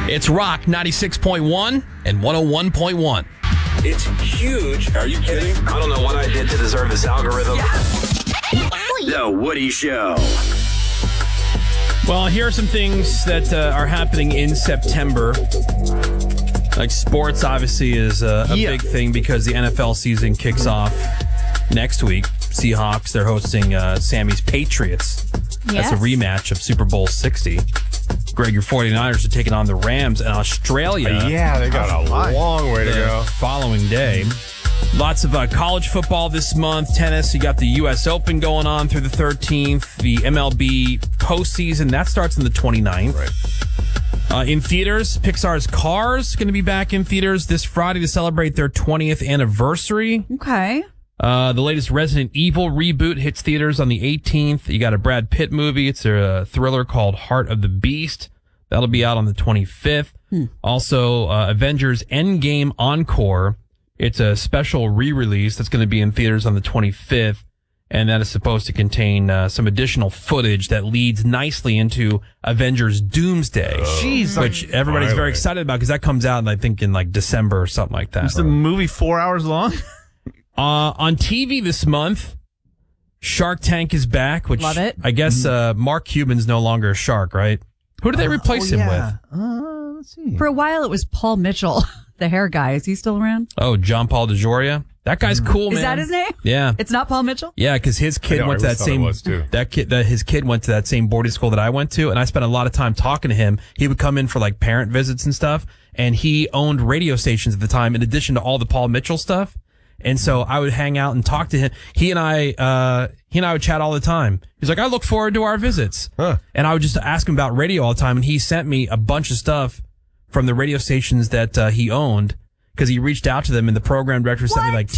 It's Rock 96.1 and 101.1. It's huge. Are you kidding? I don't know what I did to deserve this algorithm. The Woody Show. Well, here are some things that are happening in September. Like sports, obviously, is a big thing because the NFL season kicks off next week. Seahawks, they're hosting Sammy's Patriots. Yes. That's a rematch of Super Bowl 60. Greg, your 49ers are taking on the Rams in Australia. Yeah, they got a long way to go. Following day. Lots of college football this month. Tennis, you got the U.S. Open going on through the 13th. The MLB postseason, that starts on the 29th. Right. In theaters, Pixar's Cars going to be back in theaters this Friday to celebrate their 20th anniversary. Okay. The latest Resident Evil reboot hits theaters on the 18th. You got a Brad Pitt movie. It's a thriller called Heart of the Beast. That'll be out on the 25th. Also, Avengers Endgame Encore. It's a special re-release that's going to be in theaters on the 25th. And that is supposed to contain some additional footage that leads nicely into Avengers Doomsday. Which everybody's very excited about because that comes out, I think, in like December or something like that. Is the movie 4 hours long? On TV this month, Shark Tank is back, which Love it. I guess Mark Cuban's no longer a shark, right? Who did they replace him with? Let's see. For a while, it was Paul Mitchell, the hair guy. Is he still around? Oh, John Paul DeJoria. That guy's cool, man. Is that his name? Yeah. It's not Paul Mitchell? Yeah, because his kid went to that same his kid went to that same boarding school that I went to, and I spent a lot of time talking to him. He would come in for like parent visits and stuff, and he owned radio stations at the time in addition to all the Paul Mitchell stuff. And so I would hang out and talk to him. He and I would chat all the time. He's like, I look forward to our visits. And I would just ask him about radio all the time. And he sent me a bunch of stuff from the radio stations that he owned because he reached out to them and the program director sent me like